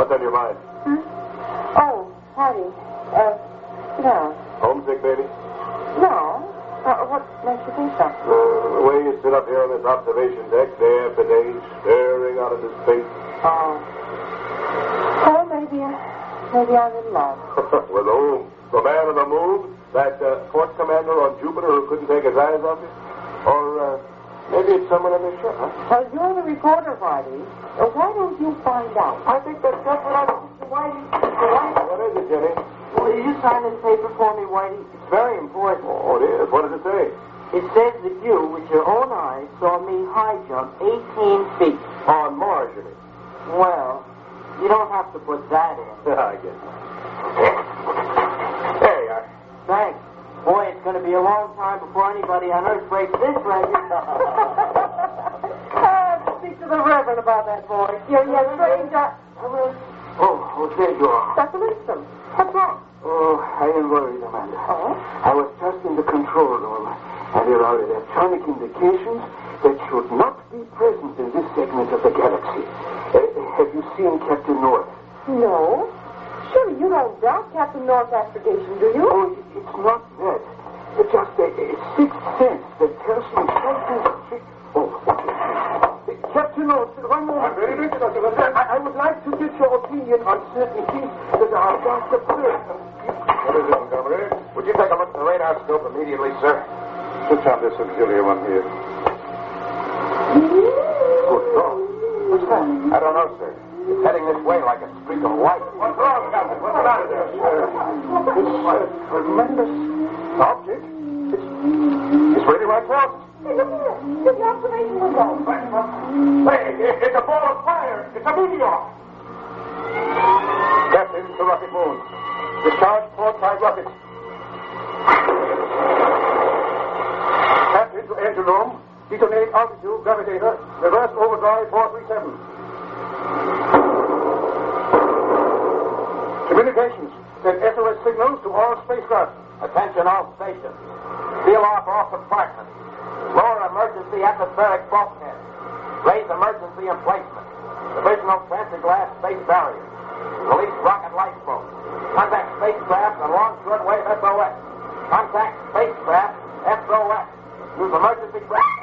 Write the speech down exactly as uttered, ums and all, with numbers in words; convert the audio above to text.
What's on your mind? Hmm? Oh, Hattie. Uh, sit down. Homesick, baby? No. Uh, what makes you think so? Uh, the way you sit up here on this observation deck day after day, staring out into space. Oh. Well, maybe, uh, maybe I'm in love. With whom? The man on the moon? That uh, force commander on Jupiter who couldn't take his eyes off you? Or uh, maybe it's someone on this ship, huh? Well, you're the reporter, Whitey. Uh, why don't you find out? I think that's just what I was thinking, Whitey. Whitey. What is it, Jenny? Will you sign this paper for me, Whitey? It's very important. Oh, it is. What does it say? It says that you, with your own eyes, saw me high jump eighteen feet. On Mars, you mean? Well, you don't have to put that in. I guess. There you are. Thanks. Boy, it's going to be a long time before anybody on Earth breaks this record. uh, speak to the Reverend about that, boy. You're, you're strange. Uh, Oh, oh, there you are. Doctor Winston, what's wrong? Oh, I am worried, Amanda. Oh? I was just in the control room, and there are electronic indications that should not be present in this segment of the galaxy. Uh, have you seen Captain North? No. Surely you don't doubt Captain North's astrogation, do you? Oh, it's not that. It's just a, a sixth sense that tells me something. Oh, okay. Captain North, one moment. I'm ready to Doctor I, I would like to get your opinion on certain things that are about to occur. What is it, Montgomery? Would you take a look at the radar scope immediately, sir? Switch on this auxiliary one here. Good God. What's that? I don't know, sir. It's heading this way like a streak of light. What's wrong, Captain? What's the matter there? Uh, this uh, tremendous object. It's, it's really right for us. Hey, look here. There's the observation window. Hey, it's a ball of fire. It's a meteor. Captain, the rocket moon. Discharge port-side rockets. Captain to engine room. Detonate altitude gravitator. Reverse overdrive four three seven. Communications. Send S O S signals to all spacecraft. Attention all stations. Seal off all compartments. Lower emergency atmospheric bulkhead. Raise emergency emplacement. Divisional transglass space barriers. Release rocket lifeboat. Contact spacecraft and long shortwave S O S. Contact spacecraft S O S. Use emergency...